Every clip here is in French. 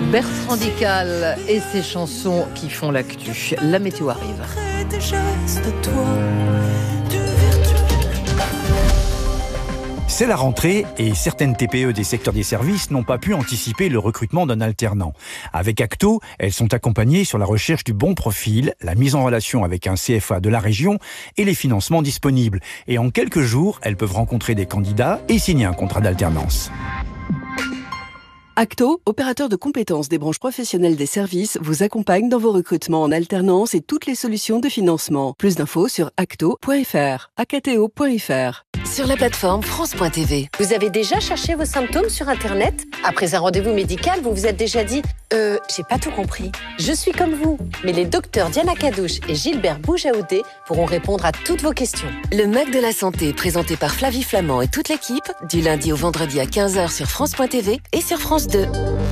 Bertrand Dical et ses chansons qui font l'actu. La météo arrive. C'est la rentrée et certaines TPE des secteurs des services n'ont pas pu anticiper le recrutement d'un alternant. Avec Acto, elles sont accompagnées sur la recherche du bon profil, la mise en relation avec un CFA de la région et les financements disponibles. Et en quelques jours, elles peuvent rencontrer des candidats et signer un contrat d'alternance. Acto, opérateur de compétences des branches professionnelles des services, vous accompagne dans vos recrutements en alternance et toutes les solutions de financement. Plus d'infos sur acto.fr, acto.fr. Sur la plateforme France.tv. Vous avez déjà cherché vos symptômes sur Internet ? Après un rendez-vous médical, vous vous êtes déjà dit « j'ai pas tout compris ». Je suis comme vous, mais les docteurs Diana Cadouche et Gilbert Boujaoudé pourront répondre à toutes vos questions. Le Mac de la Santé, présenté par Flavie Flamand et toute l'équipe, du lundi au vendredi à 15h sur France.tv et sur France 2.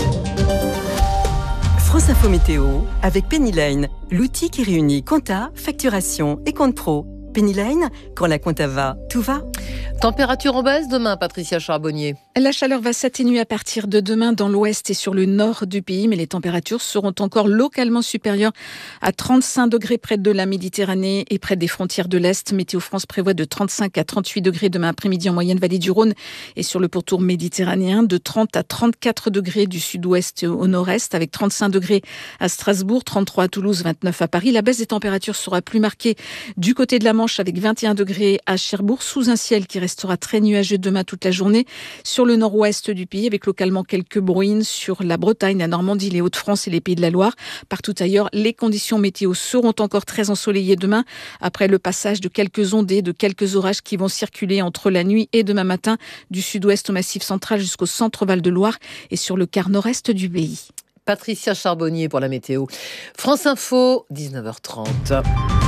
France Info Météo, avec Penny Lane, l'outil qui réunit compta, facturation et compte pro. Penny Lane, quand la compta va, tout va. Température en baisse demain, Patricia Charbonnier. La chaleur va s'atténuer à partir de demain dans l'ouest et sur le nord du pays, mais les températures seront encore localement supérieures à 35 degrés près de la Méditerranée et près des frontières de l'Est. Météo France prévoit de 35 à 38 degrés demain après-midi en moyenne vallée du Rhône et sur le pourtour méditerranéen, de 30 à 34 degrés du sud-ouest au nord-est, avec 35 degrés à Strasbourg, 33 à Toulouse, 29 à Paris. La baisse des températures sera plus marquée du côté de la Manche avec 21 degrés à Cherbourg, sous un ciel qui restera très nuageux demain toute la journée. Sur le nord-ouest du pays, avec localement quelques bruines sur la Bretagne, la Normandie, les Hauts-de-France et les Pays de la Loire. Partout ailleurs, les conditions météo seront encore très ensoleillées demain, après le passage de quelques ondées, de quelques orages qui vont circuler entre la nuit et demain matin, du sud-ouest au Massif central jusqu'au centre Val-de-Loire et sur le quart nord-est du pays. Patricia Charbonnier pour la météo. France Info, 19h30.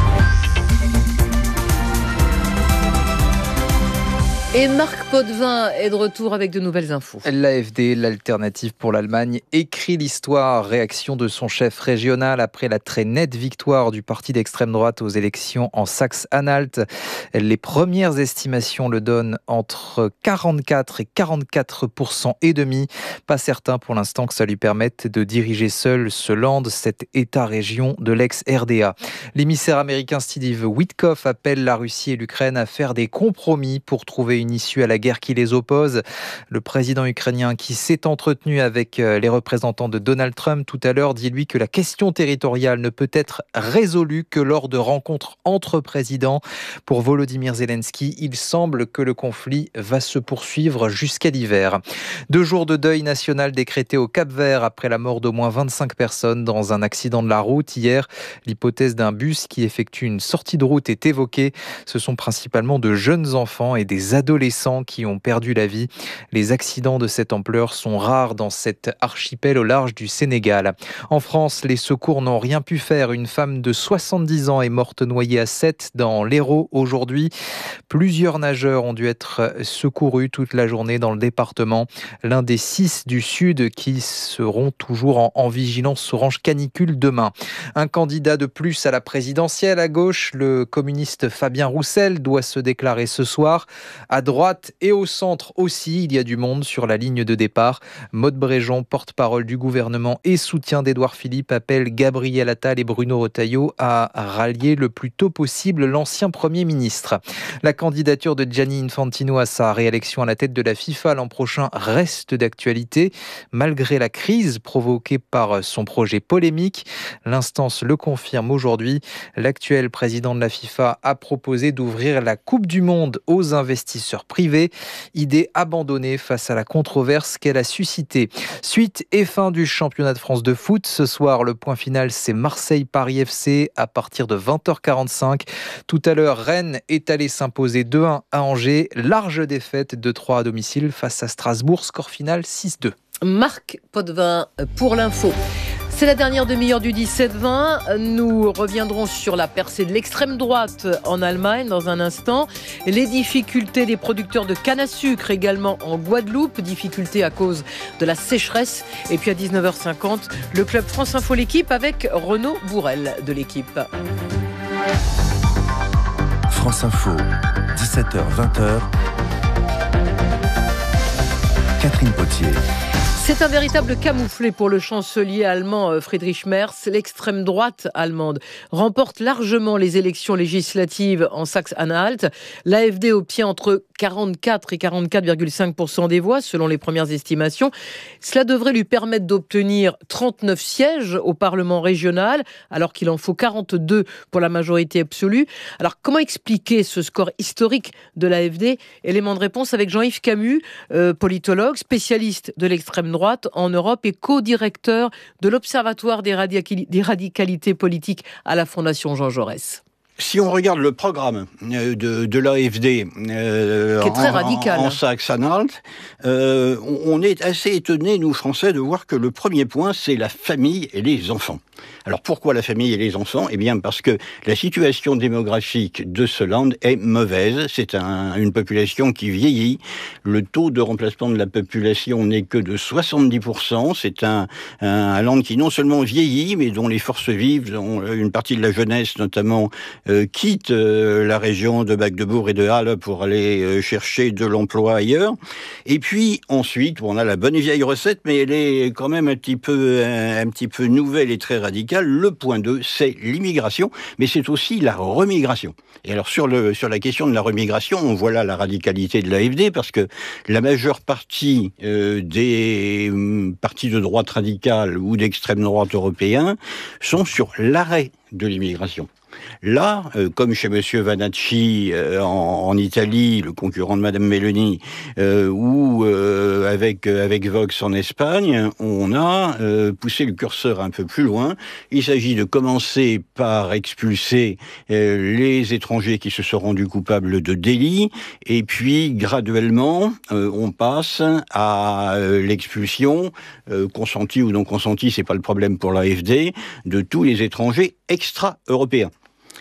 Et Marc Potvin est de retour avec de nouvelles infos. L'AfD, l'alternative pour l'Allemagne, écrit l'histoire. Réaction de son chef régional après la très nette victoire du parti d'extrême droite aux élections en Saxe-Anhalt. Les premières estimations le donnent entre 44 et 44% et demi. Pas certain pour l'instant que ça lui permette de diriger seul ce Land, cet État-région de l'ex-RDA. L'émissaire américain Steve Witkoff appelle la Russie et l'Ukraine à faire des compromis pour trouver une issue à la guerre qui les oppose. Le président ukrainien qui s'est entretenu avec les représentants de Donald Trump tout à l'heure dit lui que la question territoriale ne peut être résolue que lors de rencontres entre présidents. Pour Volodymyr Zelensky, il semble que le conflit va se poursuivre jusqu'à l'hiver. 2 jours de deuil national décrété au Cap-Vert après la mort d'au moins 25 personnes dans un accident de la route. Hier, l'hypothèse d'un bus qui effectue une sortie de route est évoquée. Ce sont principalement de jeunes enfants et des adolescents qui ont perdu la vie. Les accidents de cette ampleur sont rares dans cet archipel au large du Sénégal. En France, les secours n'ont rien pu faire. Une femme de 70 ans est morte noyée à Sète dans l'Hérault aujourd'hui. Plusieurs nageurs ont dû être secourus toute la journée dans le département. L'un des 6 du Sud qui seront toujours en vigilance orange canicule demain. Un candidat de plus à la présidentielle à gauche, le communiste Fabien Roussel, doit se déclarer ce soir. À droite et au centre aussi, il y a du monde sur la ligne de départ. Maude Bréjon, porte-parole du gouvernement et soutien d'Édouard Philippe, appelle Gabriel Attal et Bruno Retailleau à rallier le plus tôt possible l'ancien Premier ministre. La candidature de Gianni Infantino à sa réélection à la tête de la FIFA l'an prochain reste d'actualité, malgré la crise provoquée par son projet polémique. L'instance le confirme aujourd'hui. L'actuel président de la FIFA a proposé d'ouvrir la Coupe du Monde aux investisseurs privés, idée abandonnée face à la controverse qu'elle a suscitée. Suite et fin du championnat de France de foot. Ce soir, le point final, c'est Marseille-Paris FC à partir de 20h45. Tout à l'heure, Rennes est allé s'imposer 2-1 à Angers. Large défaite de 3 à domicile face à Strasbourg. Score final 6-2. Marc Potvin pour l'info. C'est la dernière demi-heure du 17-20. Nous reviendrons sur la percée de l'extrême droite en Allemagne dans un instant. Les difficultés des producteurs de canne à sucre également en Guadeloupe. Difficultés à cause de la sécheresse. Et puis à 19h50, le club France Info l'équipe avec Renaud Bourrel de l'équipe. France Info, 17h-20h. Catherine Potier. C'est un véritable camouflet pour le chancelier allemand Friedrich Merz. L'extrême droite allemande remporte largement les élections législatives en Saxe-Anhalt. L'AfD obtient entre 44 et 44,5% des voix selon les premières estimations. Cela devrait lui permettre d'obtenir 39 sièges au Parlement régional alors qu'il en faut 42 pour la majorité absolue. Alors comment expliquer ce score historique de l'AfD ? Élément de réponse avec Jean-Yves Camus, politologue, spécialiste de l'extrême droite en Europe et co-directeur de l'Observatoire des radicalités politiques à la Fondation Jean Jaurès. Si on regarde le programme de l'AfD qui est très radical en Saxe-Anhalt, on est assez étonnés, nous Français, de voir que le premier point, c'est la famille et les enfants. Alors pourquoi la famille et les enfants ? Eh bien parce que la situation démographique de ce land est mauvaise. C'est une population qui vieillit. Le taux de remplacement de la population n'est que de 70%. C'est un land qui non seulement vieillit, mais dont les forces vives, dont une partie de la jeunesse notamment, quitte la région de Magdebourg et de Halle pour aller chercher de l'emploi ailleurs. Et puis ensuite, on a la bonne vieille recette, mais elle est quand même un petit peu nouvelle et très radicale. Le point 2, c'est l'immigration, mais c'est aussi la remigration. Et alors sur la question de la remigration, on voit là la radicalité de l'AfD, parce que la majeure partie des partis de droite radicale ou d'extrême droite européens sont sur l'arrêt de l'immigration. Là, comme chez Monsieur Vanacci en Italie, le concurrent de Madame Meloni, ou avec Vox en Espagne, on a poussé le curseur un peu plus loin. Il s'agit de commencer par expulser les étrangers qui se sont rendus coupables de délits, et puis graduellement, on passe à l'expulsion, consentie ou non consentie, c'est pas le problème pour l'AfD, de tous les étrangers extra-européens.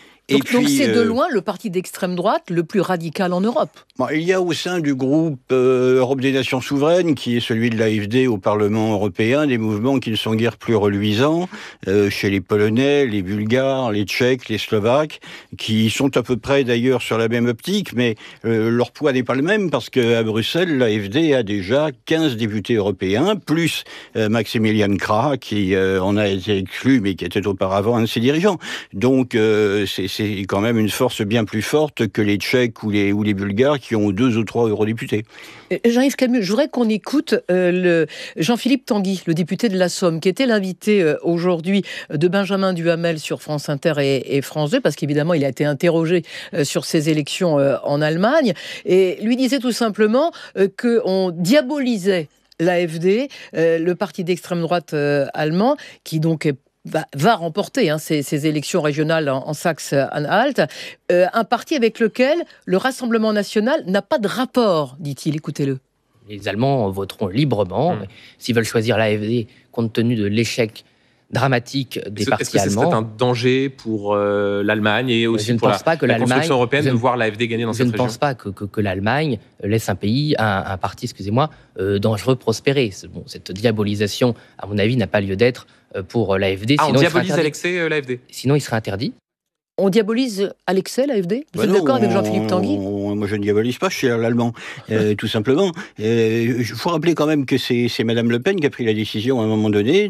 Donc c'est de loin le parti d'extrême droite le plus radical en Europe. Il y a au sein du groupe Europe des Nations Souveraines, qui est celui de l'AfD au Parlement européen, des mouvements qui ne sont guère plus reluisants, chez les Polonais, les Bulgares, les Tchèques, les Slovaques, qui sont à peu près d'ailleurs sur la même optique, mais leur poids n'est pas le même, parce qu'à Bruxelles, l'AfD a déjà 15 députés européens, plus Maximilian Krah, qui en a été exclu, mais qui était auparavant un de ses dirigeants. Donc c'est quand même une force bien plus forte que les Tchèques ou les Bulgares, qui ont 2 ou 3 eurodéputés. Jean-Yves Camus, je voudrais qu'on écoute Jean-Philippe Tanguy, le député de la Somme, qui était l'invité aujourd'hui de Benjamin Duhamel sur France Inter et France 2, parce qu'évidemment, il a été interrogé sur ces élections en Allemagne, et lui disait tout simplement qu'on diabolisait l'AfD, le parti d'extrême droite allemand, qui donc va remporter ces élections régionales en Saxe-Anhalt, un parti avec lequel le Rassemblement national n'a pas de rapport, dit-il. Écoutez-le. Les Allemands voteront librement. S'ils veulent choisir l'AfD, compte tenu de l'échec dramatique des partis allemands. Est-ce que c'est un danger pour l'Allemagne et aussi pour la construction européenne de voir l'AfD gagner dans cette région ? Je ne pense pas que l'Allemagne laisse un parti, dangereux prospérer. Cette diabolisation, à mon avis, n'a pas lieu d'être pour l'AfD. On diabolise à l'excès l'AfD ? Sinon, il serait interdit. On diabolise à l'excès l'AfD ? Vous êtes d'accord avec Jean-Philippe Tanguy ? Moi, je ne diabolise pas, je suis l'allemand, tout simplement. Il faut rappeler quand même que c'est Madame Le Pen qui a pris la décision à un moment donné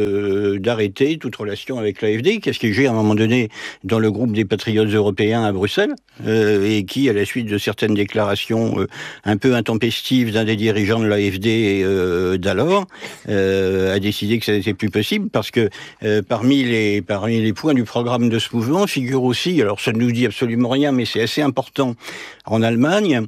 d'arrêter toute relation avec l'AfD, qui a siégé à un moment donné dans le groupe des patriotes européens à Bruxelles, et qui, à la suite de certaines déclarations un peu intempestives d'un des dirigeants de l'AfD d'alors, a décidé que ça n'était plus possible, parce que parmi les points du programme de ce mouvement figure aussi, alors ça ne nous dit absolument rien, mais c'est assez important en Allemagne,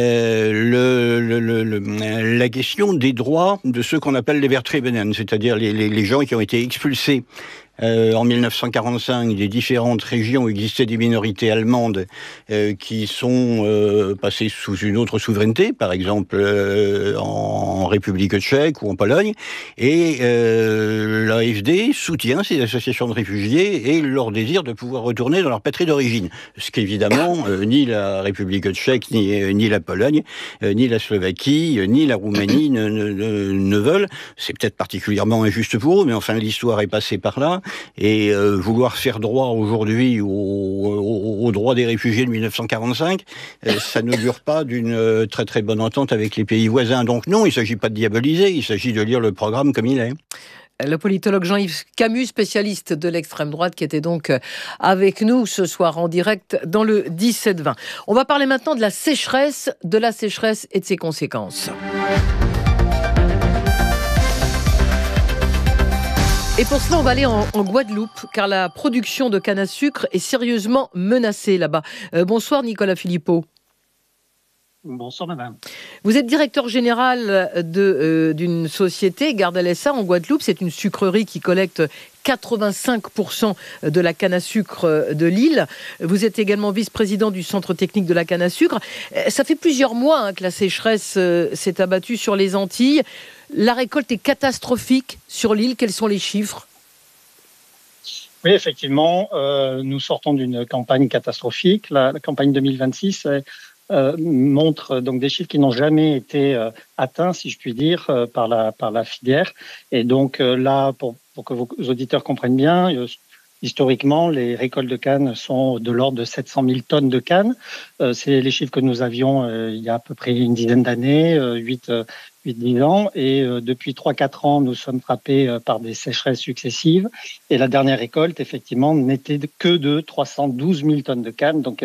la question des droits de ceux qu'on appelle les Vertriebenen, c'est-à-dire les gens qui ont été expulsés en 1945 des différentes régions où existaient des minorités allemandes qui sont passées sous une autre souveraineté, par exemple en République tchèque ou en Pologne, et l'AfD soutient ces associations de réfugiés et leur désir de pouvoir retourner dans leur patrie d'origine. Ce qu'évidemment, ni la République tchèque, ni la Pologne, ni la Slovaquie, ni la Roumanie ne veulent. C'est peut-être particulièrement injuste pour eux, mais enfin l'histoire est passée par là. Et vouloir faire droit aujourd'hui au droit des réfugiés de 1945, ça n'augure pas d'une très très bonne entente avec les pays voisins. Donc non, il ne s'agit pas de diaboliser, il s'agit de lire le programme comme il est. Le politologue Jean-Yves Camus, spécialiste de l'extrême droite, qui était donc avec nous ce soir en direct dans le 17-20. On va parler maintenant de la sécheresse et de ses conséquences. Et pour cela, on va aller en Guadeloupe, car la production de canne à sucre est sérieusement menacée là-bas. Bonsoir Nicolas Philippot. Bonsoir madame. Vous êtes directeur général d'une société, Gardel SA, en Guadeloupe. C'est une sucrerie qui collecte 85% de la canne à sucre de l'île. Vous êtes également vice-président du centre technique de la canne à sucre. Ça fait plusieurs mois que la sécheresse s'est abattue sur les Antilles. La récolte est catastrophique sur l'île. Quels sont les chiffres ? Oui, effectivement, nous sortons d'une campagne catastrophique. La campagne 2026 montre donc des chiffres qui n'ont jamais été atteints, si je puis dire, par la filière. Et donc là, pour que vos auditeurs comprennent bien, historiquement, les récoltes de canne sont de l'ordre de 700 000 tonnes de canne. C'est les chiffres que nous avions il y a à peu près une dizaine d'années, 8-10 ans. Et depuis 3-4 ans, nous sommes frappés par des sécheresses successives. Et la dernière récolte, effectivement, n'était que de 312 000 tonnes de canne. Donc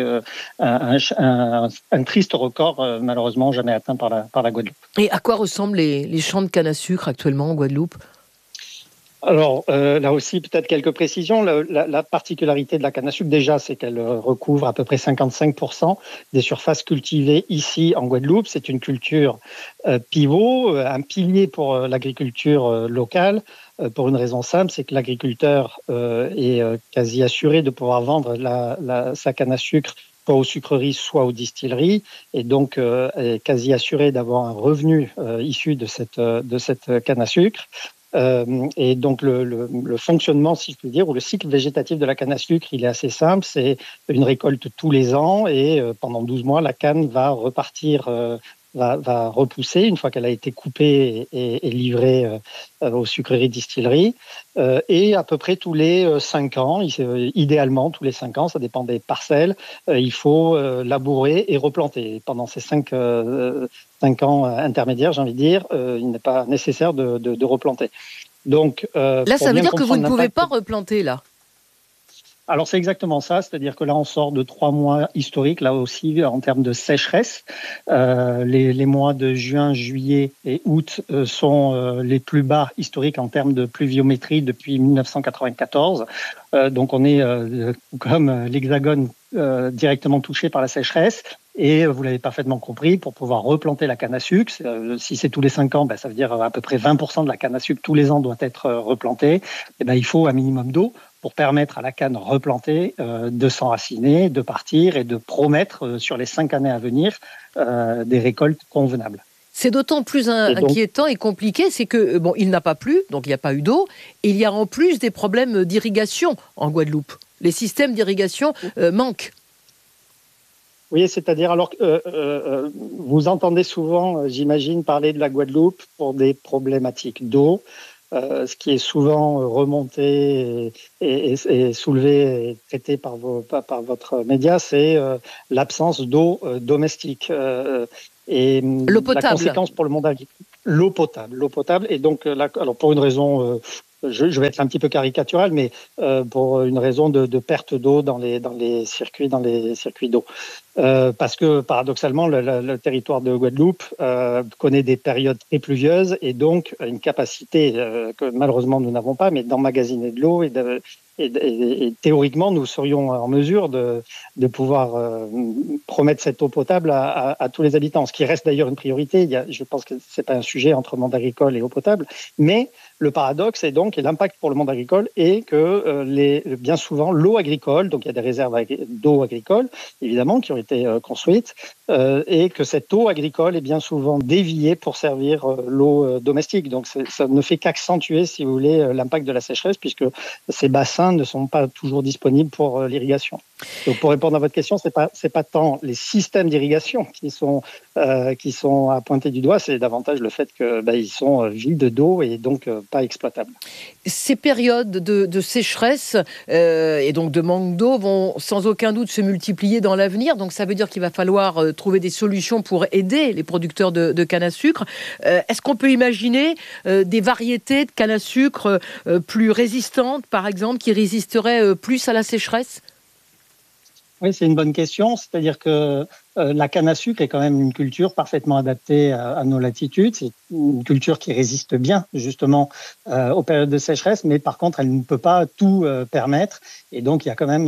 un triste record, malheureusement, jamais atteint par la Guadeloupe. Et à quoi ressemblent les champs de canne à sucre actuellement en Guadeloupe ? Alors, là aussi, peut-être quelques précisions. La particularité de la canne à sucre, déjà, c'est qu'elle recouvre à peu près 55% des surfaces cultivées ici en Guadeloupe. C'est une culture pivot, un pilier pour l'agriculture locale, pour une raison simple, c'est que l'agriculteur est quasi assuré de pouvoir vendre sa canne à sucre soit aux sucreries, soit aux distilleries, et donc est quasi assuré d'avoir un revenu issu de cette canne à sucre. Et donc le fonctionnement, si je puis dire, ou le cycle végétatif de la canne à sucre, il est assez simple. C'est une récolte tous les ans et pendant 12 mois, la canne va repartir, va repousser une fois qu'elle a été coupée et livrée aux sucreries distilleries. Et à peu près tous les 5 ans, idéalement tous les 5 ans, ça dépend des parcelles, il faut labourer et replanter. Pendant ces 5 ans intermédiaires, j'ai envie de dire, il n'est pas nécessaire de replanter. Donc, là, ça veut dire que vous ne pouvez pas replanter, là ? Alors, c'est exactement ça, c'est-à-dire que là, on sort de 3 mois historiques, là aussi, en termes de sécheresse. Les mois de juin, juillet et août sont les plus bas historiques en termes de pluviométrie depuis 1994. Donc, on est comme l'Hexagone directement touché par la sécheresse. Et vous l'avez parfaitement compris, pour pouvoir replanter la canne à sucre, si c'est tous les 5 ans, ça veut dire à peu près 20% de la canne à sucre tous les ans doit être replantée. Et il faut un minimum d'eau pour permettre à la canne replantée de s'enraciner, de partir et de promettre sur les 5 années à venir des récoltes convenables. C'est d'autant plus inquiétant et compliqué, c'est que il n'a pas plu, donc il n'y a pas eu d'eau, et il y a en plus des problèmes d'irrigation en Guadeloupe. Les systèmes d'irrigation manquent. Oui, c'est-à-dire, alors vous entendez souvent, j'imagine, parler de la Guadeloupe pour des problématiques d'eau. Ce qui est souvent remonté et soulevé et traité par votre média, c'est l'absence d'eau domestique. Et l'eau potable. La conséquence pour le monde agricole, l'eau potable. Et donc, alors pour une raison, je vais être un petit peu caricatural, mais pour une raison de perte d'eau dans les circuits d'eau. Parce que paradoxalement, le territoire de Guadeloupe connaît des périodes très pluvieuses et donc une capacité que malheureusement nous n'avons pas, mais d'emmagasiner de l'eau et théoriquement nous serions en mesure de pouvoir promettre cette eau potable à tous les habitants. Ce qui reste d'ailleurs une priorité. Je pense que c'est pas un sujet entre monde agricole et eau potable, mais le paradoxe est donc, et l'impact pour le monde agricole est que bien souvent l'eau agricole, donc il y a des réserves d'eau agricole évidemment qui ont été construite, et que cette eau agricole est bien souvent déviée pour servir l'eau domestique. Donc ça ne fait qu'accentuer, si vous voulez, l'impact de la sécheresse, puisque ces bassins ne sont pas toujours disponibles pour l'irrigation. Donc pour répondre à votre question, c'est pas tant les systèmes d'irrigation qui sont à pointer du doigt, c'est davantage le fait qu'ils sont vides d'eau et donc pas exploitables. Ces périodes de sécheresse et donc de manque d'eau vont sans aucun doute se multiplier dans l'avenir. Donc ça veut dire qu'il va falloir trouver des solutions pour aider les producteurs de canne à sucre. Est-ce qu'on peut imaginer des variétés de canne à sucre plus résistantes, par exemple, qui résisteraient plus à la sécheresse ? Oui, c'est une bonne question. C'est-à-dire que la canne à sucre est quand même une culture parfaitement adaptée à nos latitudes. C'est une culture qui résiste bien, justement, aux périodes de sécheresse, mais par contre, elle ne peut pas tout permettre. Et donc, il y a quand même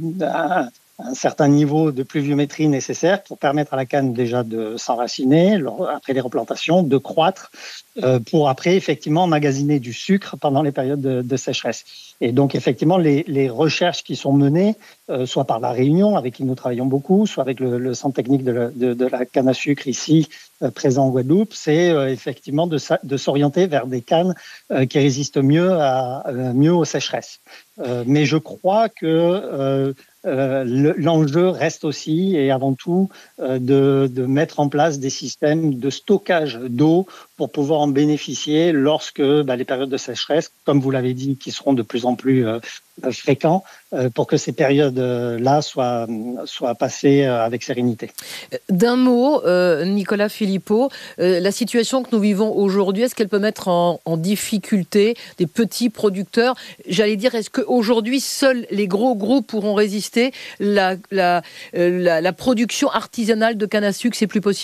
un certain niveau de pluviométrie nécessaire pour permettre à la canne déjà de s'enraciner, après les replantations, de croître, pour après effectivement emmagasiner du sucre pendant les périodes de sécheresse. Et donc effectivement, les recherches qui sont menées, soit par la Réunion, avec qui nous travaillons beaucoup, soit avec le centre technique de la canne à sucre ici, présent en Guadeloupe, c'est effectivement de s'orienter vers des cannes qui résistent mieux aux sécheresses. Mais je crois que l'enjeu reste aussi et avant tout de mettre en place des systèmes de stockage d'eau pour pouvoir en bénéficier lorsque les périodes de sécheresse, comme vous l'avez dit, qui seront de plus en plus fréquents, pour que ces périodes-là soient passées avec sérénité. D'un mot, Nicolas Philippot, la situation que nous vivons aujourd'hui, est-ce qu'elle peut mettre en difficulté des petits producteurs ? J'allais dire, est-ce qu'aujourd'hui, seuls les gros groupes pourront résister ? La production artisanale de canne à sucre, c'est plus possible ?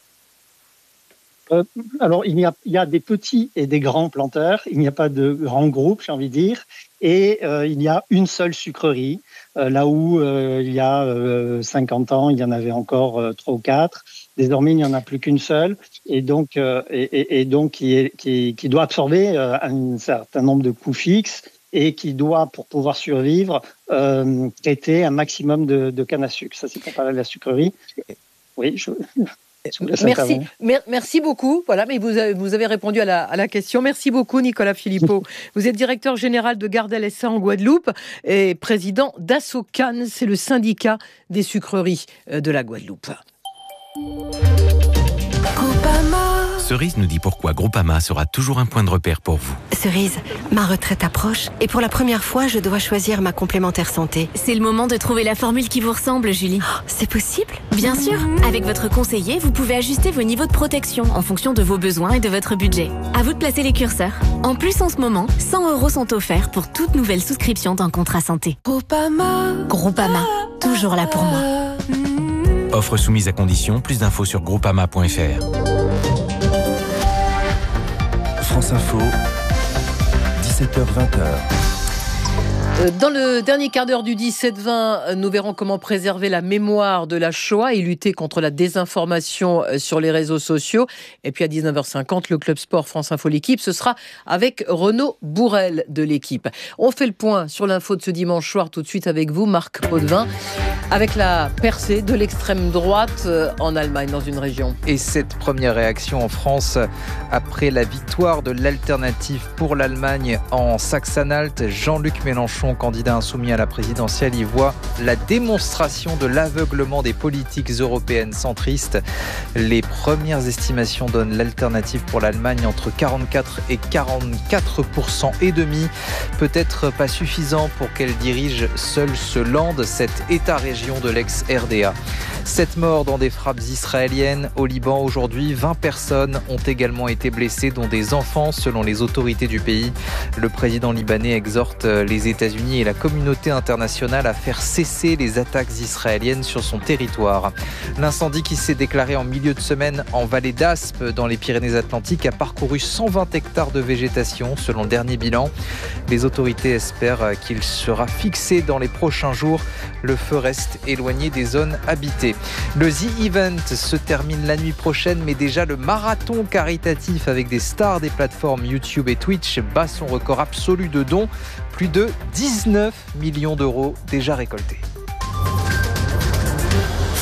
Alors, il y a des petits et des grands planteurs. Il n'y a pas de grands groupes, j'ai envie de dire. Et il y a une seule sucrerie. Là où il y a 50 ans, il y en avait encore 3 ou 4. Désormais, il n'y en a plus qu'une seule. Et donc, qui doit absorber un certain nombre de coûts fixes et qui doit, pour pouvoir survivre, traiter un maximum de canne à sucre. Ça, c'est pour parler de la sucrerie. Oui, Merci beaucoup. Voilà, mais vous avez répondu à la question. Merci beaucoup, Nicolas Philippot. Vous êtes directeur général de Gardel SA en Guadeloupe et président d'Assocan, c'est le syndicat des sucreries de la Guadeloupe. Cerise nous dit pourquoi Groupama sera toujours un point de repère pour vous. Cerise, ma retraite approche et pour la première fois, je dois choisir ma complémentaire santé. C'est le moment de trouver la formule qui vous ressemble, Julie. Oh, c'est possible ? Bien sûr. Avec votre conseiller, vous pouvez ajuster vos niveaux de protection en fonction de vos besoins et de votre budget. À vous de placer les curseurs. En plus, en ce moment, 100 € sont offerts pour toute nouvelle souscription d'un contrat santé. Groupama, toujours là pour moi. Offre soumise à condition, plus d'infos sur groupama.fr. France Info, 17h-20h. Dans le dernier quart d'heure du 17-20, nous verrons comment préserver la mémoire de la Shoah et lutter contre la désinformation sur les réseaux sociaux. Et puis à 19h50, le Club Sport France Info L'équipe, ce sera avec Renaud Bourrel de l'équipe. On fait le point sur l'info de ce dimanche soir tout de suite avec vous, Marc Potvin, avec la percée de l'extrême droite en Allemagne, dans une région. Et cette première réaction en France après la victoire de l'Alternative pour l'Allemagne en Saxe-Anhalt, Jean-Luc Mélenchon, candidat insoumis à la présidentielle, y voit la démonstration de l'aveuglement des politiques européennes centristes. Les premières estimations donnent l'Alternative pour l'Allemagne entre 44 et 44% et demi. Peut-être pas suffisant pour qu'elle dirige seule ce land, cet État-région de l'ex-RDA. 7 morts dans des frappes israéliennes au Liban aujourd'hui. 20 personnes ont également été blessées, dont des enfants, selon les autorités du pays. Le président libanais exhorte les États-Unis et la communauté internationale à faire cesser les attaques israéliennes sur son territoire. L'incendie qui s'est déclaré en milieu de semaine en vallée d'Aspe, dans les Pyrénées-Atlantiques, a parcouru 120 hectares de végétation, selon le dernier bilan. Les autorités espèrent qu'il sera fixé dans les prochains jours. Le feu reste éloigné des zones habitées. Le The Event se termine la nuit prochaine, mais déjà le marathon caritatif avec des stars des plateformes YouTube et Twitch bat son record absolu de dons. Plus de 19 millions d'euros déjà récoltés.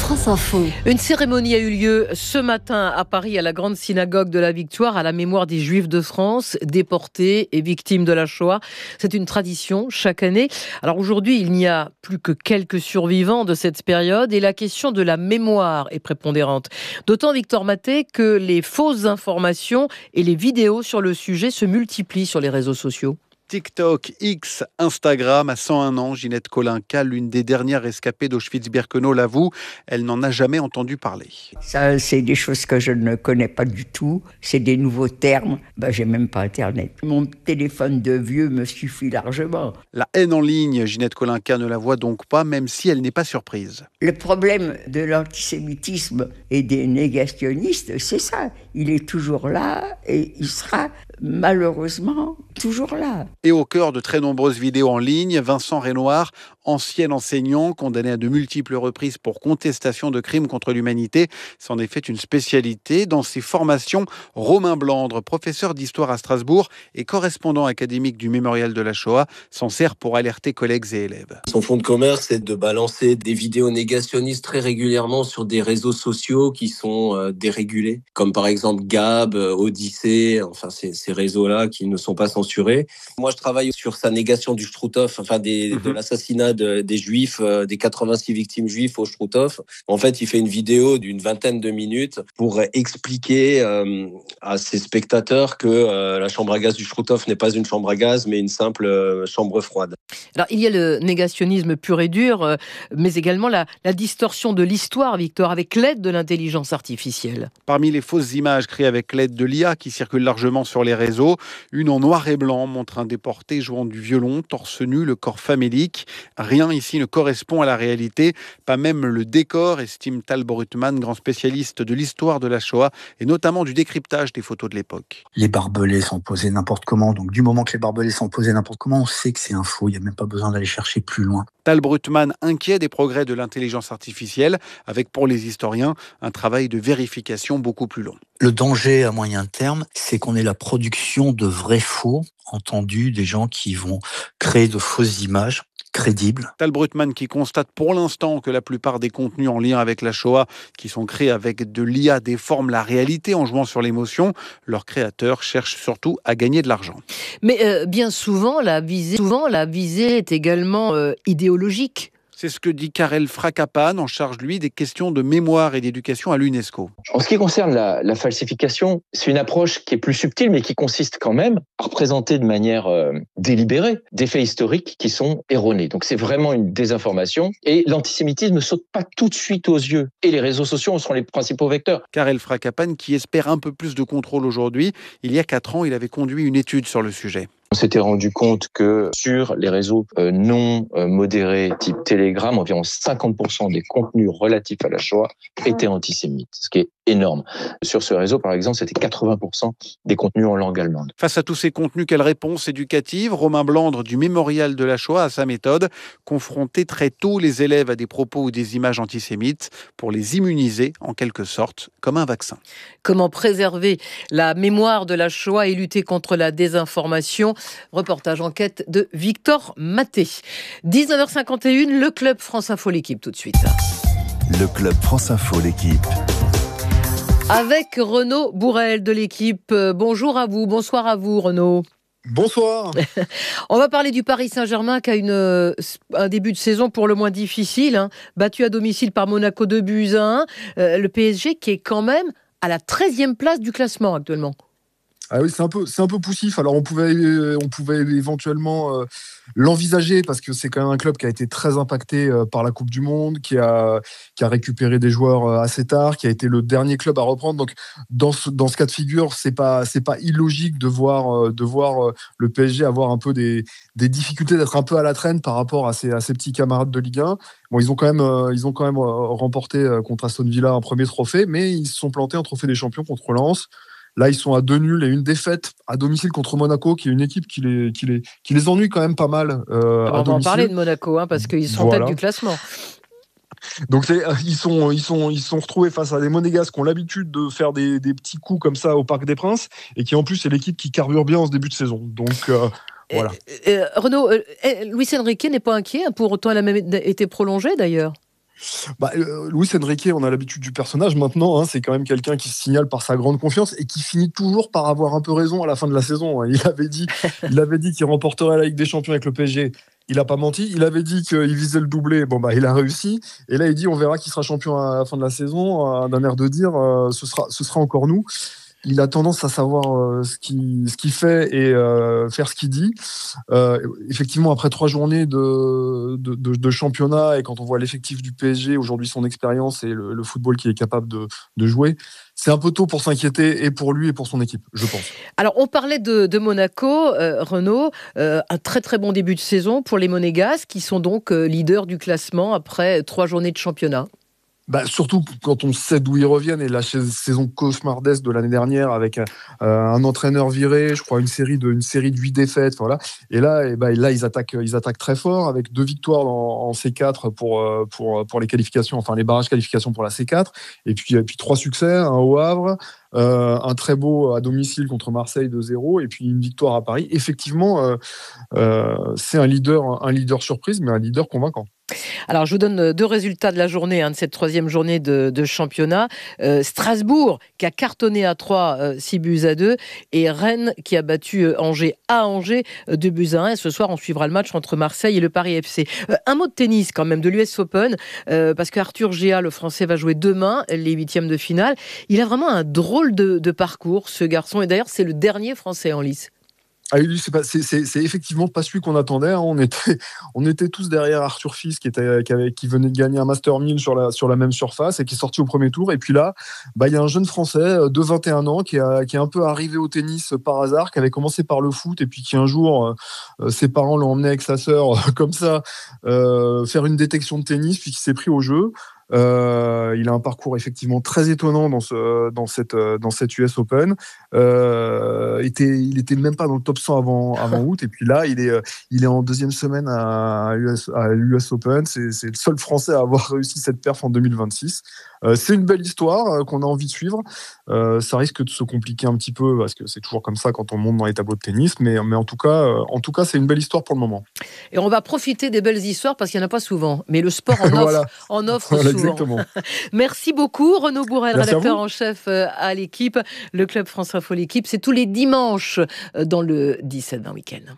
France Info. Une cérémonie a eu lieu ce matin à Paris, à la Grande Synagogue de la Victoire, à la mémoire des Juifs de France, déportés et victimes de la Shoah. C'est une tradition chaque année. Alors aujourd'hui, il n'y a plus que quelques survivants de cette période et la question de la mémoire est prépondérante. D'autant, Victor Maté, que les fausses informations et les vidéos sur le sujet se multiplient sur les réseaux sociaux. TikTok, X, Instagram, à 101 ans, Ginette Kolinka, l'une des dernières rescapées d'Auschwitz-Birkenau, l'avoue, elle n'en a jamais entendu parler. Ça, c'est des choses que je ne connais pas du tout, c'est des nouveaux termes, j'ai même pas Internet. Mon téléphone de vieux me suffit largement. La haine en ligne, Ginette Kolinka ne la voit donc pas, même si elle n'est pas surprise. Le problème de l'antisémitisme et des négationnistes, c'est ça. Il est toujours là et il sera malheureusement toujours là. Et au cœur de très nombreuses vidéos en ligne, Vincent Renoir, ancien enseignant, condamné à de multiples reprises pour contestation de crimes contre l'humanité, s'en est fait une spécialité. Dans ses formations, Romain Blandre, professeur d'histoire à Strasbourg et correspondant académique du Mémorial de la Shoah, s'en sert pour alerter collègues et élèves. Son fonds de commerce, c'est de balancer des vidéos négationnistes très régulièrement sur des réseaux sociaux qui sont dérégulés, comme par exemple Gab, Odyssée, enfin ces réseaux-là qui ne sont pas censurés. Moi, je travaille sur sa négation du Struthof, de l'assassinat des Juifs, des 86 victimes juives au Struthof. En fait, il fait une vidéo d'une 20aine de minutes pour expliquer à ses spectateurs que la chambre à gaz du Struthof n'est pas une chambre à gaz, mais une simple chambre froide. Alors, il y a le négationnisme pur et dur, mais également la distorsion de l'histoire, Victor, avec l'aide de l'intelligence artificielle. Parmi les fausses images créées avec l'aide de l'IA qui circulent largement sur les réseaux, une en noir et blanc montre un déporté jouant du violon, torse nu, le corps famélique. Rien ici ne correspond à la réalité, pas même le décor, estime Tal Brutman, grand spécialiste de l'histoire de la Shoah et notamment du décryptage des photos de l'époque. Les barbelés sont posés n'importe comment, donc du moment que les barbelés sont posés n'importe comment, on sait que c'est un faux, il n'y a même pas besoin d'aller chercher plus loin. Tal Brutman inquiet des progrès de l'intelligence artificielle, avec pour les historiens un travail de vérification beaucoup plus long. Le danger à moyen terme, c'est qu'on ait la production de vrais faux, entendus, des gens qui vont créer de fausses images crédibles. Tal Brutman qui constate pour l'instant que la plupart des contenus en lien avec la Shoah qui sont créés avec de l'IA déforment la réalité en jouant sur l'émotion. Leurs créateurs cherchent surtout à gagner de l'argent. Mais bien souvent, la visée est également idéologique. C'est ce que dit Karel Frakapan, en charge, lui, des questions de mémoire et d'éducation à l'UNESCO. En ce qui concerne la falsification, c'est une approche qui est plus subtile, mais qui consiste quand même à représenter de manière délibérée des faits historiques qui sont erronés. Donc c'est vraiment une désinformation. Et l'antisémitisme ne saute pas tout de suite aux yeux. Et les réseaux sociaux en sont les principaux vecteurs. Karel Frakapan, qui espère un peu plus de contrôle aujourd'hui, il y a 4 ans, il avait conduit une étude sur le sujet. On s'était rendu compte que sur les réseaux non modérés type Telegram, environ 50% des contenus relatifs à la Shoah étaient antisémites, ce qui est énorme. Sur ce réseau, par exemple, c'était 80% des contenus en langue allemande. Face à tous ces contenus, quelle réponse éducative ? Romain Blandre du Mémorial de la Shoah a sa méthode, confronter très tôt les élèves à des propos ou des images antisémites pour les immuniser, en quelque sorte, comme un vaccin. Comment préserver la mémoire de la Shoah et lutter contre la désinformation ? Reportage enquête de Victor Maté. 19h51, le Club France Info, l'équipe tout de suite. Le Club France Info, l'équipe. Avec Renaud Bourrel de l'équipe. Bonjour à vous, bonsoir à vous Renaud. Bonsoir. On va parler du Paris Saint-Germain qui a un début de saison pour le moins difficile, battu à domicile par Monaco 2-1. Le PSG qui est quand même à la 13e place du classement actuellement. Ah oui, c'est un peu poussif. Alors on pouvait éventuellement l'envisager parce que c'est quand même un club qui a été très impacté par la Coupe du Monde, qui a récupéré des joueurs assez tard, qui a été le dernier club à reprendre. Donc dans ce cas de figure, c'est pas illogique de voir le PSG avoir un peu des difficultés, d'être un peu à la traîne par rapport à ses petits camarades de Ligue 1. Bon, ils ont quand même remporté contre Aston Villa un premier trophée, mais ils se sont plantés en trophée des champions contre Lens. Là, ils sont à 2 nuls et une défaite à domicile contre Monaco, qui est une équipe qui les ennuie quand même pas mal. On va en parler de Monaco, parce qu'ils sont en tête du classement. Donc ils sont retrouvés face à des Monégasques qui ont l'habitude de faire des petits coups comme ça au Parc des Princes et qui en plus est l'équipe qui carbure bien en ce début de saison. Donc voilà. Renaud, Luis Enrique n'est pas inquiet, pour autant elle a même été prolongée d'ailleurs. Luis Enrique, on a l'habitude du personnage maintenant, c'est quand même quelqu'un qui se signale par sa grande confiance et qui finit toujours par avoir un peu raison à la fin de la saison. Il avait dit qu'il remporterait la Ligue des Champions avec le PSG. Il n'a pas menti. Il avait dit qu'il visait le doublé. Il a réussi. Et là, il dit on verra qui sera champion à la fin de la saison. D'un air de dire ce sera encore nous. Il a tendance à savoir ce qu'il fait et faire ce qu'il dit. Effectivement, après 3 journées de championnat et quand on voit l'effectif du PSG, aujourd'hui son expérience et le football qu'il est capable de jouer, c'est un peu tôt pour s'inquiéter et pour lui et pour son équipe, je pense. Alors, on parlait de Monaco, Renaud. Un très très bon début de saison pour les Monégasques qui sont donc leaders du classement après 3 journées de championnat. Surtout quand on sait d'où ils reviennent et la saison cauchemardesque de l'année dernière avec un entraîneur viré, je crois une série de 8 défaites, voilà. Et là, ils attaquent très fort avec 2 victoires en C4 pour les qualifications, enfin les barrages qualifications pour la C4, et puis 3 succès, un au Havre, un très beau à domicile contre Marseille 2-0, et puis une victoire à Paris. Effectivement, c'est un leader surprise, mais un leader convaincant. Alors, je vous donne 2 résultats de la journée, de cette 3e journée de championnat. Strasbourg, qui a cartonné à 3, 6-2, et Rennes, qui a battu Angers à Angers, 2-1. Et ce soir, on suivra le match entre Marseille et le Paris FC. Un mot de tennis, quand même, de l'US Open, parce qu'Arthur Géa, le Français, va jouer demain les 8e de finale. Il a vraiment un drôle de parcours, ce garçon. Et d'ailleurs, c'est le dernier Français en lice. C'est effectivement pas celui qu'on attendait. On était tous derrière Arthur Fils qui venait de gagner un Master 1000 sur la même surface et qui est sorti au premier tour. Et puis là, il y a un jeune Français de 21 ans qui est un peu arrivé au tennis par hasard, qui avait commencé par le foot et puis qui un jour, ses parents l'ont emmené avec sa sœur comme ça faire une détection de tennis, puis qui s'est pris au jeu. Il a un parcours effectivement très étonnant dans cette US Open. Il était même pas dans le top 100 avant août, et puis là il est en 2e semaine à l'US Open. C'est le seul Français à avoir réussi cette perf en 2026. C'est une belle histoire qu'on a envie de suivre. Ça risque de se compliquer un petit peu parce que c'est toujours comme ça quand on monte dans les tableaux de tennis, mais en tout cas c'est une belle histoire pour le moment. Et on va profiter des belles histoires parce qu'il n'y en a pas souvent, mais le sport en offre souvent. Exactement. Merci beaucoup Renaud Bourrel, rédacteur en chef à l'équipe. Le Club France Info, l'équipe, c'est tous les dimanches dans le 17-20 week-end.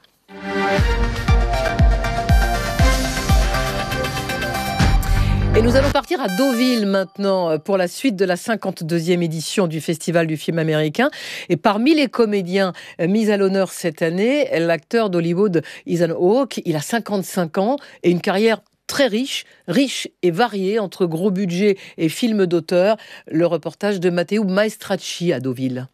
Et nous allons partir à Deauville maintenant pour la suite de la 52e édition du Festival du film américain. Et parmi les comédiens mis à l'honneur cette année, l'acteur d'Hollywood Ethan Hawke, il a 55 ans et une carrière très riche et variée entre gros budget et films d'auteur. Le reportage de Matteo Maestracci à Deauville.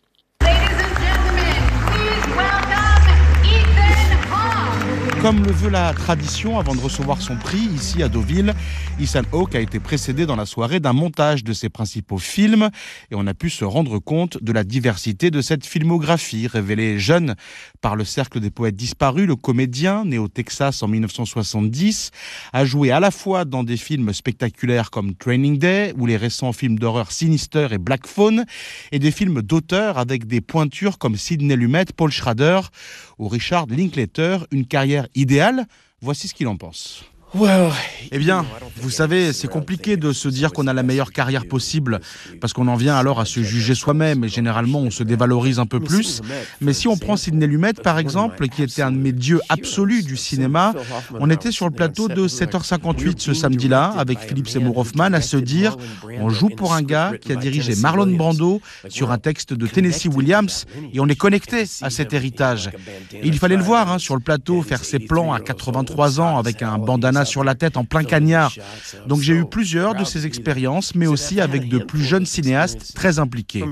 Comme le veut la tradition, avant de recevoir son prix ici à Deauville, Ethan Hawke a été précédé dans la soirée d'un montage de ses principaux films et on a pu se rendre compte de la diversité de cette filmographie. Révélé jeune par le Cercle des poètes disparus, le comédien, né au Texas en 1970, a joué à la fois dans des films spectaculaires comme Training Day ou les récents films d'horreur Sinister et Black Phone et des films d'auteur avec des pointures comme Sidney Lumet, Paul Schrader ou Richard Linklater, une carrière idéale. Voici ce qu'il en pense. Eh bien, vous savez, c'est compliqué de se dire qu'on a la meilleure carrière possible parce qu'on en vient alors à se juger soi-même et généralement on se dévalorise un peu plus. Mais si on prend Sidney Lumet par exemple, qui était un de mes dieux absolus du cinéma, on était sur le plateau de 7h58 ce samedi-là avec Philip Seymour Hoffman à se dire on joue pour un gars qui a dirigé Marlon Brando sur un texte de Tennessee Williams et on est connecté à cet héritage. Et il fallait le voir sur le plateau faire ses plans à 83 ans avec un bandana sur la tête en plein cagnard. Donc j'ai eu plusieurs de ces expériences, mais aussi avec de plus jeunes cinéastes très impliqués.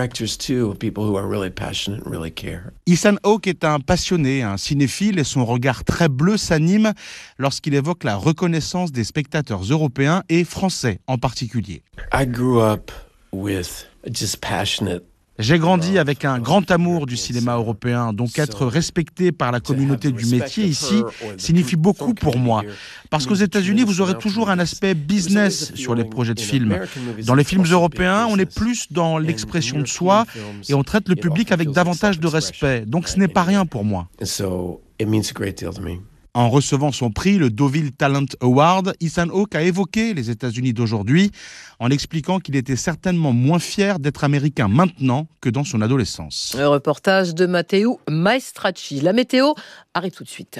Ethan Hawke est un passionné, un cinéphile, et son regard très bleu s'anime lorsqu'il évoque la reconnaissance des spectateurs européens et français en particulier. J'ai grandi avec un grand amour du cinéma européen, donc être respecté par la communauté du métier ici signifie beaucoup pour moi. Parce qu'aux États-Unis, vous aurez toujours un aspect business sur les projets de films. Dans les films européens, on est plus dans l'expression de soi et on traite le public avec davantage de respect. Donc ce n'est pas rien pour moi. En recevant son prix, le Deauville Talent Award, Ethan Hawke a évoqué les États-Unis d'aujourd'hui en expliquant qu'il était certainement moins fier d'être américain maintenant que dans son adolescence. Le reportage de Matteo Maestracci. La météo arrive tout de suite.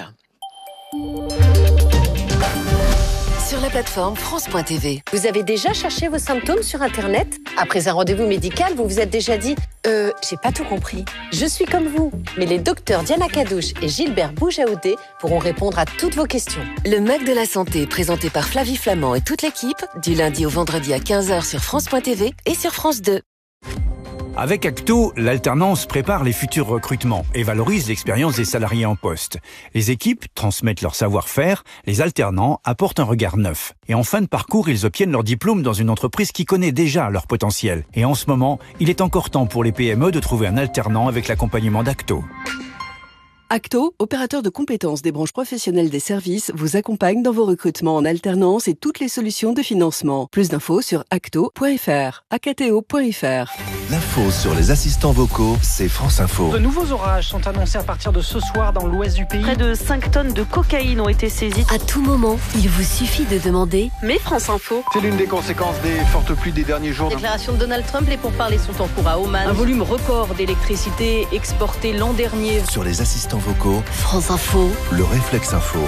Sur la plateforme France.tv. Vous avez déjà cherché vos symptômes sur Internet ? Après un rendez-vous médical, vous vous êtes déjà dit « j'ai pas tout compris ». Je suis comme vous, mais les docteurs Diana Kadouche et Gilbert Boujaoudé pourront répondre à toutes vos questions. Le Mac de la Santé, présenté par Flavie Flamand et toute l'équipe, du lundi au vendredi à 15h sur France.tv et sur France 2. Avec Acto, l'alternance prépare les futurs recrutements et valorise l'expérience des salariés en poste. Les équipes transmettent leur savoir-faire, les alternants apportent un regard neuf. Et en fin de parcours, ils obtiennent leur diplôme dans une entreprise qui connaît déjà leur potentiel. Et en ce moment, il est encore temps pour les PME de trouver un alternant avec l'accompagnement d'Acto. Acto, opérateur de compétences des branches professionnelles des services, vous accompagne dans vos recrutements en alternance et toutes les solutions de financement. Plus d'infos sur acto.fr, akto.fr. L'info sur les assistants vocaux, c'est France Info. De nouveaux orages sont annoncés à partir de ce soir dans l'ouest du pays. Près de 5 tonnes de cocaïne ont été saisies. À tout moment, il vous suffit de demander « Mais France Info ». C'est l'une des conséquences des fortes pluies des derniers jours. Déclaration de Donald Trump, les pourparlers sont en cours à Oman. Un volume record d'électricité exporté l'an dernier. Sur les assistants vocaux, France Info, le réflexe info.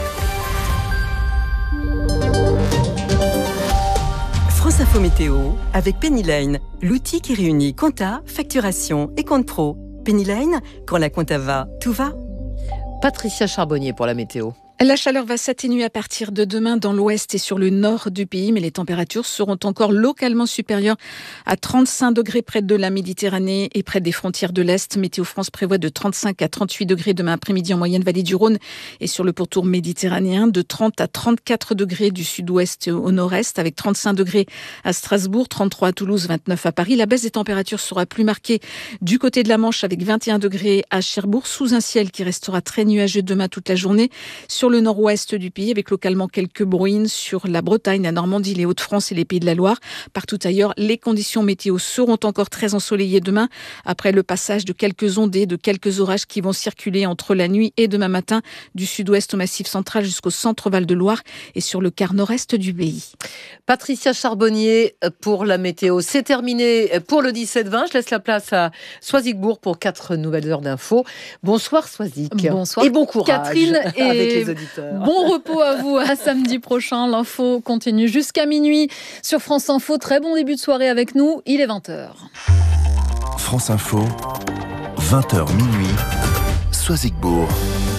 France Info Météo avec Pennyline, l'outil qui réunit compta, facturation et compte pro. Pennyline, quand la compta va, tout va. Patricia Charbonnier pour la météo. La chaleur va s'atténuer à partir de demain dans l'ouest et sur le nord du pays, mais les températures seront encore localement supérieures à 35 degrés près de la Méditerranée et près des frontières de l'Est. Météo France prévoit de 35 à 38 degrés demain après-midi en moyenne vallée du Rhône et sur le pourtour méditerranéen, de 30 à 34 degrés du sud-ouest au nord-est, avec 35 degrés à Strasbourg, 33 à Toulouse, 29 à Paris. La baisse des températures sera plus marquée du côté de la Manche avec 21 degrés à Cherbourg, sous un ciel qui restera très nuageux demain toute la journée. Sur le nord-ouest du pays, avec localement quelques brouilles sur la Bretagne, la Normandie, les Hauts-de-France et les Pays de la Loire. Partout ailleurs, les conditions météo seront encore très ensoleillées demain, après le passage de quelques ondées, de quelques orages qui vont circuler entre la nuit et demain matin, du sud-ouest au Massif central jusqu'au centre Val-de-Loire et sur le quart nord-est du pays. Patricia Charbonnier pour la météo. C'est terminé pour le 17-20. Je laisse la place à Soisigbourg pour 4 nouvelles heures d'infos. Bonsoir Soisig. Bonsoir. Et bon courage Catherine et avec les auditeurs. Bon repos à vous, à samedi prochain. L'info continue jusqu'à minuit sur France Info. Très bon début de soirée avec nous, il est 20h. France Info, 20h minuit, Soisigbourg.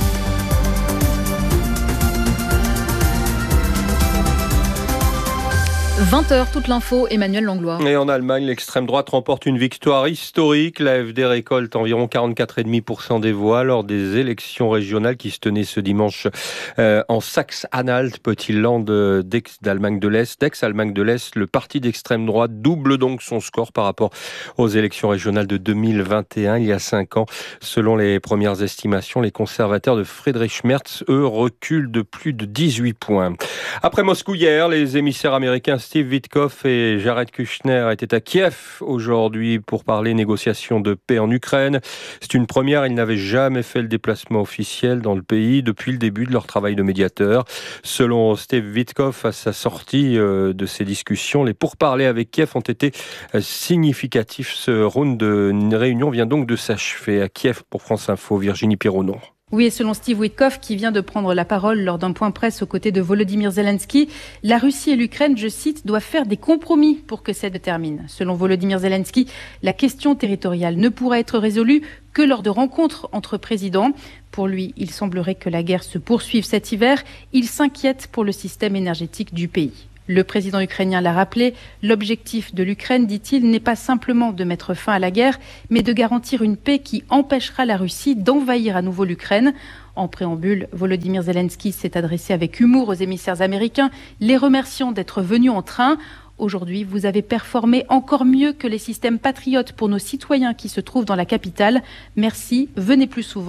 20h, toute l'info, Emmanuel Langlois. Et en Allemagne, l'extrême droite remporte une victoire historique. L'AfD récolte environ 44,5% des voix lors des élections régionales qui se tenaient ce dimanche en Saxe-Anhalt, petit land d'Allemagne de l'Est. D'ex-Allemagne de l'Est, le parti d'extrême droite double donc son score par rapport aux élections régionales de 2021, il y a 5 ans. Selon les premières estimations, les conservateurs de Friedrich Merz, eux, reculent de plus de 18 points. Après Moscou hier, les émissaires américains Steve Witkoff et Jared Kushner étaient à Kiev aujourd'hui pour parler négociations de paix en Ukraine. C'est une première, ils n'avaient jamais fait le déplacement officiel dans le pays depuis le début de leur travail de médiateur. Selon Steve Witkoff, à sa sortie de ces discussions, les pourparlers avec Kiev ont été significatifs. Ce round de réunion vient donc de s'achever. À Kiev pour France Info, Virginie Pironneau. Oui, et selon Steve Witkoff, qui vient de prendre la parole lors d'un point presse aux côtés de Volodymyr Zelensky, la Russie et l'Ukraine, je cite, doivent faire des compromis pour que ça se termine. Selon Volodymyr Zelensky, la question territoriale ne pourra être résolue que lors de rencontres entre présidents. Pour lui, il semblerait que la guerre se poursuive cet hiver. Il s'inquiète pour le système énergétique du pays. Le président ukrainien l'a rappelé, l'objectif de l'Ukraine, dit-il, n'est pas simplement de mettre fin à la guerre, mais de garantir une paix qui empêchera la Russie d'envahir à nouveau l'Ukraine. En préambule, Volodymyr Zelensky s'est adressé avec humour aux émissaires américains, les remerciant d'être venus en train. Aujourd'hui, vous avez performé encore mieux que les systèmes patriotes pour nos citoyens qui se trouvent dans la capitale. Merci, venez plus souvent.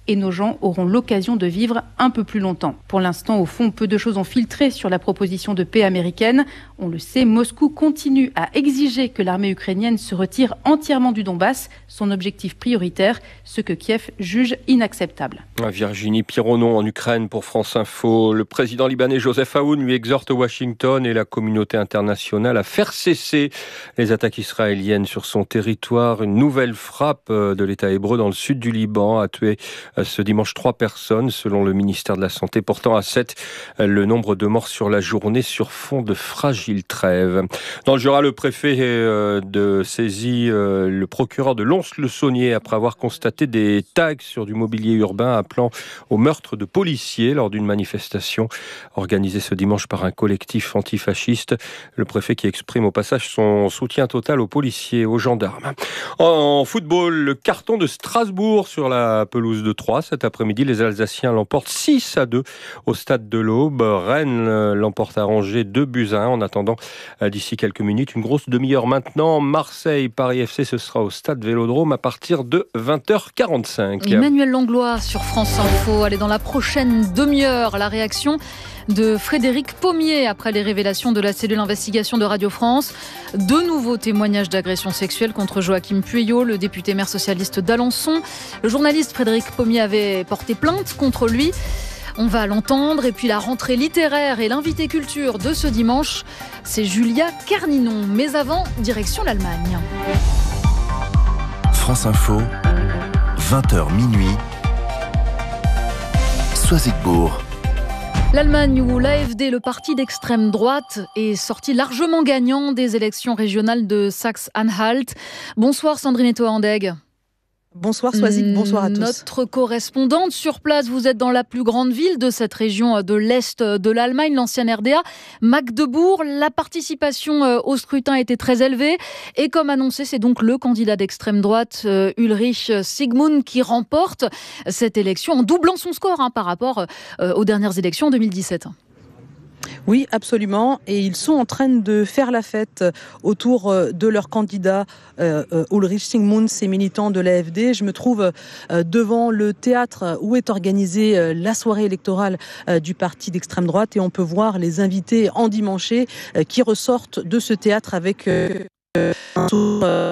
et nos gens auront l'occasion de vivre un peu plus longtemps. Pour l'instant, au fond, peu de choses ont filtré sur la proposition de paix américaine. On le sait, Moscou continue à exiger que l'armée ukrainienne se retire entièrement du Donbass, son objectif prioritaire, ce que Kiev juge inacceptable. Virginie Pironon en Ukraine pour France Info. Le président libanais Joseph Aoun lui exhorte Washington et la communauté internationale à faire cesser les attaques israéliennes sur son territoire. Une nouvelle frappe de l'État hébreu dans le sud du Liban a tué ce dimanche 3 personnes, selon le ministère de la Santé, portant à 7 le nombre de morts sur la journée sur fond de fragile trêve. Dans le Jura, le préfet de saisit le procureur de Lons-le-Saunier après avoir constaté des tags sur du mobilier urbain appelant au meurtre de policiers lors d'une manifestation organisée ce dimanche par un collectif antifasciste. Le préfet qui exprime au passage son soutien total aux policiers et aux gendarmes. En football, le carton de Strasbourg sur la pelouse de Troyes. Cet après-midi, les Alsaciens l'emportent 6-2 au stade de l'Aube. Rennes l'emporte à Angers 2-1. En attendant, d'ici quelques minutes, une grosse demi-heure maintenant, Marseille-Paris FC, ce sera au stade Vélodrome à partir de 20h45. Emmanuel Langlois sur France Info. Allez, dans la prochaine demi-heure, la réaction de Frédéric Pommier après les révélations de la cellule investigation de Radio France. De nouveaux témoignages d'agression sexuelle contre Joachim Pueyo, le député maire socialiste d'Alençon. Le journaliste Frédéric Pommier avait porté plainte contre lui. On va l'entendre. Et puis la rentrée littéraire et l'invité culture de ce dimanche, c'est Julia Carninon. Mais avant, direction l'Allemagne. France Info, 20h minuit, Soisigbourg. L'Allemagne où l'AfD, le parti d'extrême droite, est sorti largement gagnant des élections régionales de Saxe-Anhalt. Bonsoir Sandrine Etoa-Andeg. Bonsoir Soisig, bonsoir à tous. Notre correspondante sur place, vous êtes dans la plus grande ville de cette région de l'Est de l'Allemagne, l'ancienne RDA, Magdebourg. La participation au scrutin était très élevée et comme annoncé, c'est donc le candidat d'extrême droite, Ulrich Sigmund, qui remporte cette élection en doublant son score par rapport aux dernières élections en 2017. Oui, absolument. Et ils sont en train de faire la fête autour de leur candidat Ulrich Sigmund, ces militants de l'AfD. Je me trouve devant le théâtre où est organisée la soirée électorale du parti d'extrême droite et on peut voir les invités endimanchés qui ressortent de ce théâtre avec un sourire.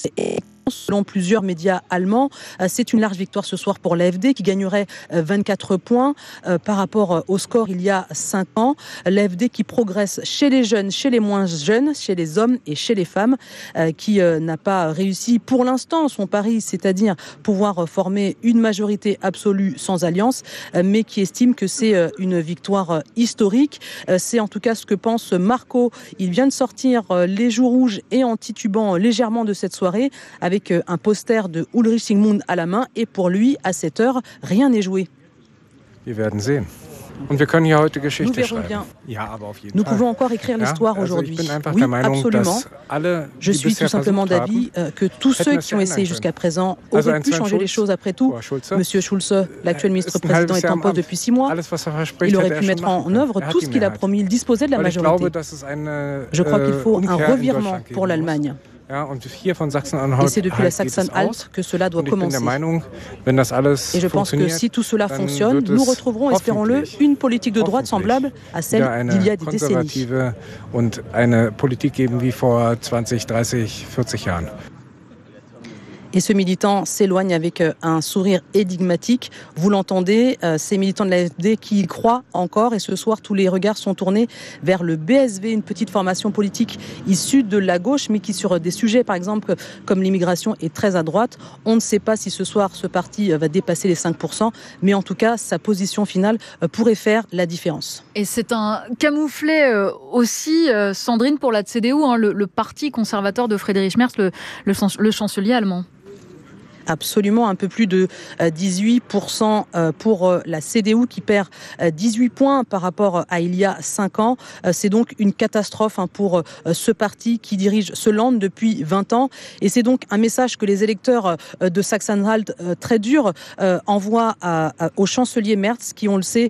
Selon plusieurs médias allemands, c'est une large victoire ce soir pour l'AfD qui gagnerait 24 points par rapport au score il y a 5 ans. L'AfD qui progresse chez les jeunes, chez les moins jeunes, chez les hommes et chez les femmes, qui n'a pas réussi pour l'instant son pari, c'est-à-dire pouvoir former une majorité absolue sans alliance, mais qui estime que c'est une victoire historique. C'est en tout cas ce que pense Marco. Il vient de sortir les joues rouges et en titubant légèrement de cette soirée avec un poster de Ulrich Sigmund à la main et pour lui, à cette heure, rien n'est joué. Wir werden sehen. Und wir können hier heute Geschichte schreiben. Bien. Ja, aber auf jeden Nous Fall. pouvons encore écrire l'histoire aujourd'hui. Oui, absolument. Je suis tout simplement d'avis que tous ceux qui ont essayé jusqu'à présent auraient pu changer les choses après tout. Monsieur Schulze, l'actuel ministre-président, est en poste depuis 6 mois. Il aurait pu mettre en œuvre tout ce qu'il a promis. Il disposait de la majorité. Je crois qu'il faut un revirement pour l'Allemagne. Et c'est depuis la Saxe-Anhalt que cela doit commencer. Et je pense que si tout cela fonctionne, nous retrouverons, espérons-le, une politique de droite semblable à celle d'il y a des décennies. Et ce militant s'éloigne avec un sourire énigmatique. Vous l'entendez, ces militants de l'AfD qui y croient encore. Et ce soir, tous les regards sont tournés vers le BSV, une petite formation politique issue de la gauche, mais qui sur des sujets, par exemple, comme l'immigration, est très à droite. On ne sait pas si ce soir, ce parti va dépasser les 5%. Mais en tout cas, sa position finale pourrait faire la différence. Et c'est un camouflet aussi, Sandrine, pour la CDU, le parti conservateur de Friedrich Merz, le chancelier allemand. Absolument, un peu plus de 18% pour la CDU qui perd 18 points par rapport à il y a 5 ans. C'est donc une catastrophe pour ce parti qui dirige ce land depuis 20 ans. Et c'est donc un message que les électeurs de Saxe-Anhalt, très dur, envoient au chancelier Merz qui, on le sait,